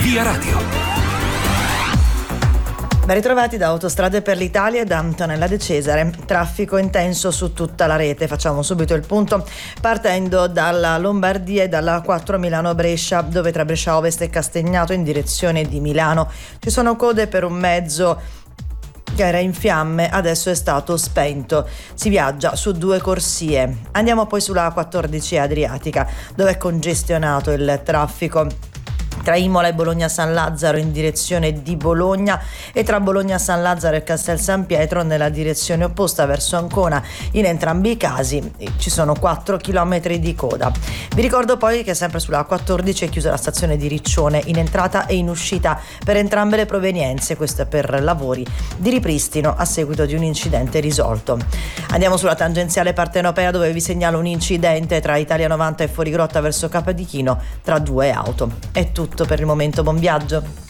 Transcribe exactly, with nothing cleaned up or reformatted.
Via Radio. Ben ritrovati da Autostrade per l'Italia e da Antonella De Cesare. Traffico intenso su tutta la rete. Facciamo subito il punto partendo dalla Lombardia e dalla quattro Milano-Brescia, dove tra Brescia Ovest e Castagnato in direzione di Milano ci sono code per un mezzo che era in fiamme, adesso è stato spento. Si viaggia su due corsie. Andiamo poi sulla quattordici Adriatica, dove è congestionato il traffico tra Imola e Bologna San Lazzaro in direzione di Bologna e tra Bologna San Lazzaro e Castel San Pietro nella direzione opposta verso Ancona. In entrambi i casi ci sono quattro chilometri di coda. Vi ricordo poi che sempre sulla quattordici è chiusa la stazione di Riccione in entrata e in uscita per entrambe le provenienze, questo è per lavori di ripristino a seguito di un incidente risolto. Andiamo sulla tangenziale partenopea, dove vi segnalo un incidente tra Italia novanta e Fuorigrotta verso Capodichino tra due auto. È tutto per il momento, buon viaggio.